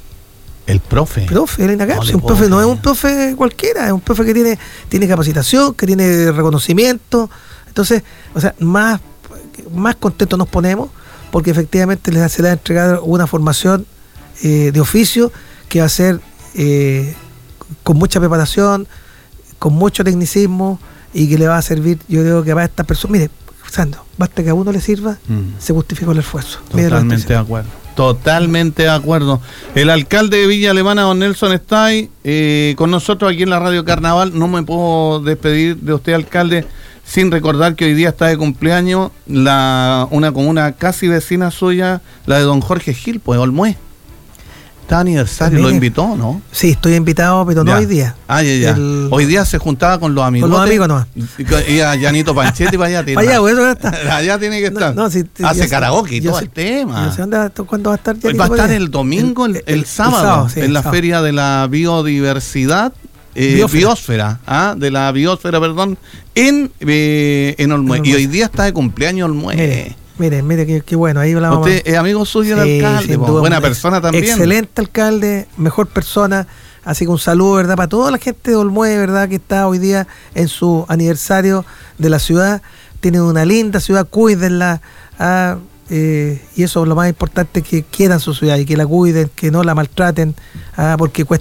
C: El profe.
F: Profe, el INACAP.
C: No
F: sí,
C: le
F: un
C: puedo
F: profe no es
C: creer.
F: un profe cualquiera, es un profe que tiene, tiene capacitación, que tiene reconocimiento. Entonces, o sea, más, más contentos nos ponemos porque efectivamente les se les va a entregar una formación eh, de oficio que va a ser eh, con mucha preparación, con mucho tecnicismo y que le va a servir, yo creo que para estas personas, mire, Sandro, basta que a uno le sirva, mm. se justificó el esfuerzo.
C: Totalmente de acuerdo. Totalmente de acuerdo. El alcalde de Villa Alemana, don Nelson, está ahí eh, con nosotros aquí en la Radio Carnaval. No me puedo despedir de usted, alcalde, sin recordar que hoy día está de cumpleaños la una comuna casi vecina suya, la de don Jorge Gil, pues Olmué. Está aniversario,
F: Mire,
C: lo invitó, ¿no?
F: Sí, estoy invitado, pero no
C: ya.
F: hoy día.
C: Ah, ya, ya. El... Hoy día se juntaba con los amigos.
F: Con los amigos nomás.
C: Y, y a Janito Panchetti para allá.
F: Para allá, bueno, está.
C: Allá tiene que estar. No, no, si,
F: Hace
C: karaoke y todo
F: sé,
C: el tema.
F: Yo sé dónde, cuándo va a estar Janito.
C: Va a estar el domingo, el, el, el, el sábado, el sábado sí, en la sábado. Feria de la Biodiversidad. Eh, biosfera, biosfera ¿ah? de la biosfera, perdón, en, eh, en Olmué. Y hoy día está de cumpleaños Olmué.
F: Mire, mire, mire qué, qué bueno. Ahí hablamos.
C: Usted es amigo suyo del sí, alcalde, duda, buena ex, persona también.
F: Excelente alcalde, mejor persona. Así que un saludo, ¿verdad? Para toda la gente de Olmué, ¿verdad? Que está hoy día en su aniversario de la ciudad. Tienen una linda ciudad, cuídenla. Ah, eh, y eso es lo más importante, que quieran su ciudad y que la cuiden, que no la maltraten, ah, porque cuesta